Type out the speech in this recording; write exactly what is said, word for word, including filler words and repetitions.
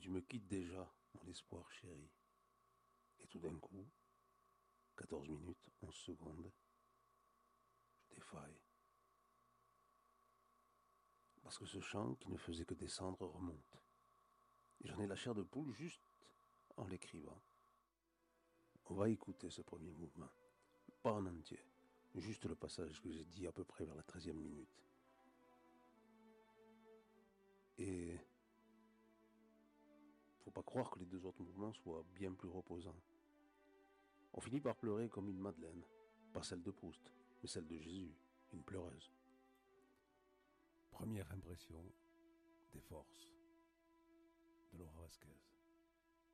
tu me quittes déjà, mon espoir chéri. Et tout d'un coup, quatorze minutes, onze secondes, je défaille. Parce que ce chant qui ne faisait que descendre remonte. Et j'en ai la chair de poule juste en l'écrivant. On va écouter ce premier mouvement. Pas en entier. Juste le passage que j'ai dit à peu près vers la treizième minute. Et faut pas croire que les deux autres mouvements soient bien plus reposants. On finit par pleurer comme une Madeleine. Pas celle de Proust, mais celle de Jésus, une pleureuse. Première impression des forces de Laura Vasquez.